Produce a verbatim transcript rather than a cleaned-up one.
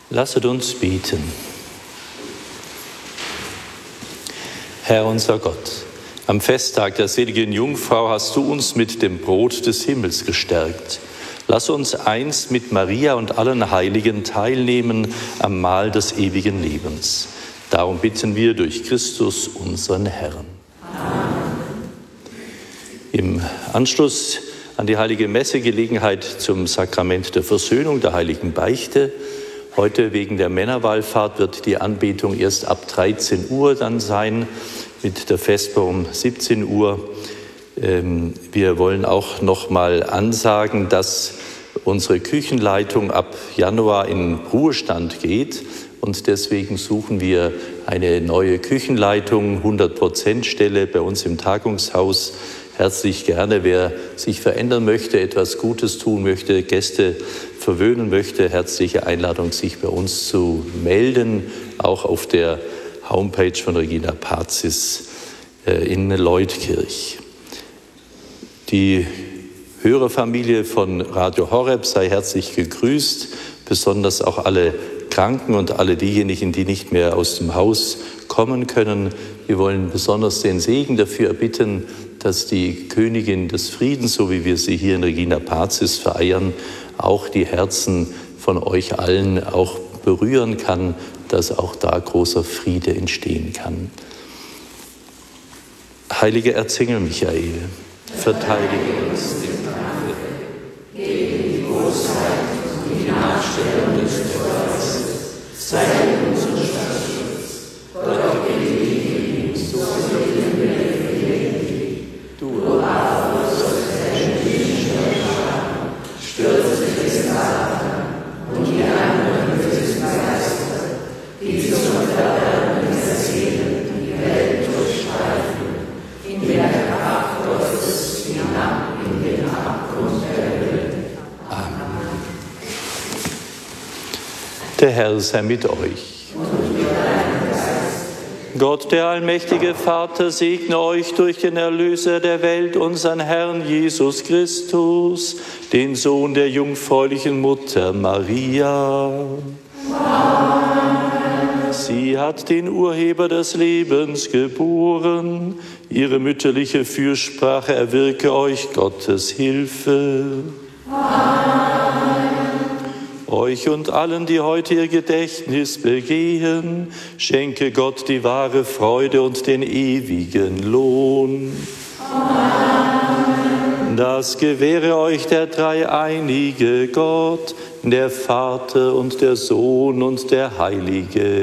Lasset uns beten. Herr unser Gott, am Festtag der seligen Jungfrau hast du uns mit dem Brot des Himmels gestärkt. Lass uns einst mit Maria und allen Heiligen teilnehmen am Mahl des ewigen Lebens. Darum bitten wir durch Christus, unseren Herrn. Amen. Im Anschluss an die Heilige Messe Gelegenheit zum Sakrament der Versöhnung, der Heiligen Beichte. Heute wegen der Männerwallfahrt wird die Anbetung erst ab dreizehn Uhr dann sein, mit der Vesper um siebzehn Uhr. Wir wollen auch noch mal ansagen, dass unsere Küchenleitung ab Januar in Ruhestand geht. Und deswegen suchen wir eine neue Küchenleitung, hundert Prozent Stelle bei uns im Tagungshaus. Herzlich gerne, wer sich verändern möchte, etwas Gutes tun möchte, Gäste verwöhnen möchte, herzliche Einladung, sich bei uns zu melden, auch auf der Homepage von Regina Pazis in Leutkirch. Die Hörerfamilie von Radio Horeb sei herzlich gegrüßt, besonders auch alle Kranken und alle diejenigen, die nicht mehr aus dem Haus kommen können. Wir wollen besonders den Segen dafür erbitten, dass die Königin des Friedens, so wie wir sie hier in Regina Pazis feiern, auch die Herzen von euch allen auch berühren kann, dass auch da großer Friede entstehen kann. Heiliger Erzengel Michael, verteidige uns dem Kampfe gegen die Bosheit und die Nachstellung des Teufels. Sei uns und Schutz, Gott gegen die, so sehen wir die. Du aber sollst den Menschen haben, stürze den Satan und die anderen bösen Geister, die zum Verderben der Seelen die Welt durchstreifen, in der Kraft Gottes hinab in den Abgrund der Hölle. Amen. Der Herr sei mit euch. Gott, der allmächtige Vater, segne euch durch den Erlöser der Welt, unseren Herrn Jesus Christus, den Sohn der jungfräulichen Mutter Maria. Amen. Sie hat den Urheber des Lebens geboren. Ihre mütterliche Fürsprache erwirke euch Gottes Hilfe. Amen. Euch und allen, die heute ihr Gedächtnis begehen, schenke Gott die wahre Freude und den ewigen Lohn. Amen. Das gewähre euch der dreieinige Gott, der Vater und der Sohn und der Heilige